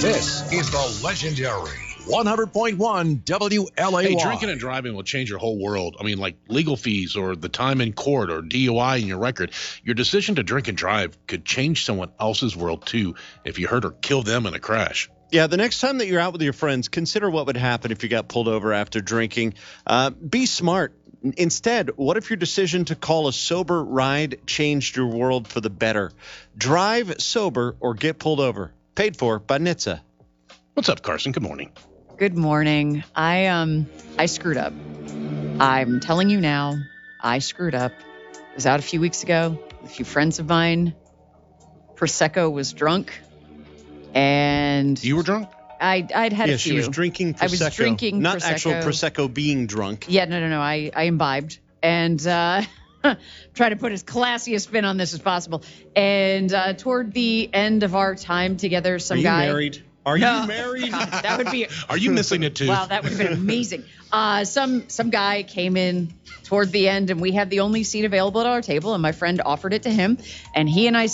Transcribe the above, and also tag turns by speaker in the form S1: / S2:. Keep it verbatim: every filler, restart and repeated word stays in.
S1: This is the legendary one hundred point one W L A Y.
S2: Hey, drinking and driving will change your whole world. I mean, like legal fees or the time in court or D U I in your record. Your decision to drink and drive could change someone else's world, too, if you hurt or kill them in a crash.
S3: Yeah, the next time that you're out with your friends, consider what would happen if you got pulled over after drinking. Uh, be smart. Instead, what if your decision to call a sober ride changed your world for the better? Drive sober or get pulled over. Paid for by N H T S A.
S2: What's up, Carson? Good morning.
S4: Good morning. I um I screwed up. I'm telling you now, I screwed up. I was out a few weeks ago with a few friends of mine. Prosecco was drunk, and
S2: You were drunk?
S4: I I'd had
S3: yeah,
S4: a few.
S3: she was drinking Prosecco.
S4: I was drinking
S3: Not
S4: Prosecco.
S3: actual Prosecco being drunk.
S4: Yeah, no, no, no. I I imbibed and uh, try to put as classy a spin on this as possible. And uh, toward the end of our time together, some
S3: Are you
S4: guy.
S3: married? Are
S4: No.
S3: you married?
S4: God, that would be.
S2: Are you missing it, too?
S4: Wow, that would have been amazing. Uh, some some guy came in toward the end, and we had the only seat available at our table, and my friend offered it to him, and he and I